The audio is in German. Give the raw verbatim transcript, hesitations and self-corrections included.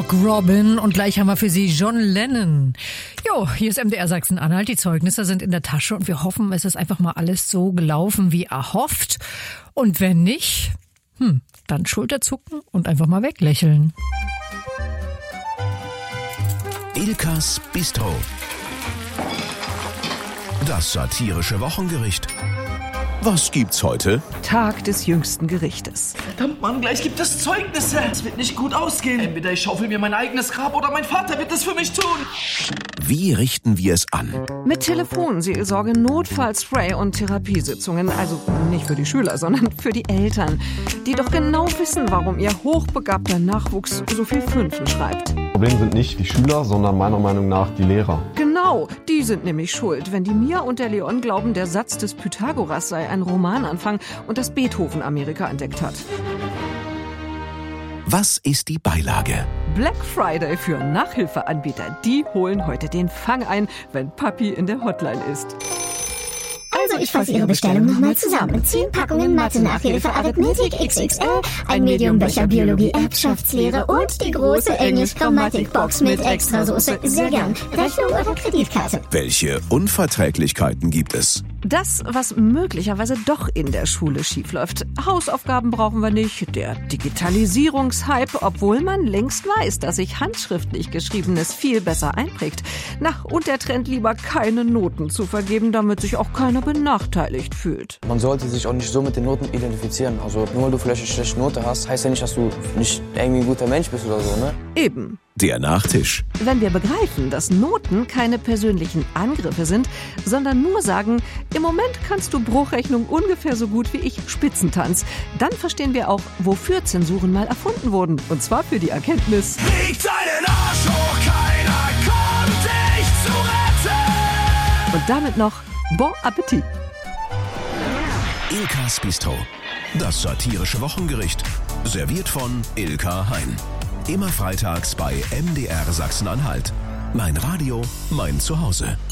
Rock Robin und gleich haben wir für Sie John Lennon. Jo, hier ist M D R Sachsen-Anhalt. Die Zeugnisse sind in der Tasche und wir hoffen, es ist einfach mal alles so gelaufen wie erhofft. Und wenn nicht, hm, dann Schulterzucken und einfach mal weglächeln. Ilkas Bistro. Das satirische Wochengericht. Was gibt's heute? Tag des jüngsten Gerichtes. Verdammt, Mann, gleich gibt es Zeugnisse. Es wird nicht gut ausgehen. Entweder ich schaufel mir mein eigenes Grab oder mein Vater wird es für mich tun. Wie richten wir es an? Mit Telefonseelsorge, Notfallspray und Therapiesitzungen. Also nicht für die Schüler, sondern für die Eltern, die doch genau wissen, warum ihr hochbegabter Nachwuchs so viel Fünfen schreibt. Problem sind nicht die Schüler, sondern meiner Meinung nach die Lehrer. Genau, die sind nämlich schuld, wenn die Mia und der Leon glauben, der Satz des Pythagoras sei ein Romananfang und das Beethoven Amerika entdeckt hat. Was ist die Beilage? Black Friday für Nachhilfeanbieter. Die holen heute den Fang ein, wenn Papi in der Hotline ist. Also ich fasse Ihre Bestellung nochmal zusammen. Zehn Packungen Mathe-Nachhilfe, Arithmetik X X L, ein Medium-Becher Biologie, Erbschaftslehre und die große Englisch-Grammatik-Box mit Extrasoße. Sehr gern. Rechnung oder Kreditkarte? Welche Unverträglichkeiten gibt es? Das, was möglicherweise doch in der Schule schiefläuft. Hausaufgaben brauchen wir nicht, der Digitalisierungshype, obwohl man längst weiß, dass sich handschriftlich Geschriebenes viel besser einprägt. Na, und der Trend, lieber keine Noten zu vergeben, damit sich auch keiner benachteiligt fühlt. Man sollte sich auch nicht so mit den Noten identifizieren. Also nur weil du vielleicht eine schlechte Note hast, heißt ja nicht, dass du nicht irgendwie ein guter Mensch bist oder so, ne? Eben. Der Nachtisch. Wenn wir begreifen, dass Noten keine persönlichen Angriffe sind, sondern nur sagen, im Moment kannst du Bruchrechnung ungefähr so gut wie ich Spitzentanz, dann verstehen wir auch, wofür Zensuren mal erfunden wurden. Und zwar für die Erkenntnis: Legt seinen Arsch hoch, keiner kommt dich zu retten. Und damit noch Bon Appetit. Ilkas Bistro. Das satirische Wochengericht. Serviert von Ilka Hein. Immer freitags bei M D R Sachsen-Anhalt. Mein Radio, mein Zuhause.